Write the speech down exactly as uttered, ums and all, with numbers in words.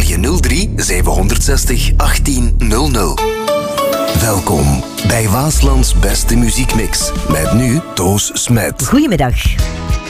je nul drie zevenhonderdzestig achttienhonderd. Welkom bij Waaslands beste muziekmix. Met nu Toos Smet. Goedemiddag.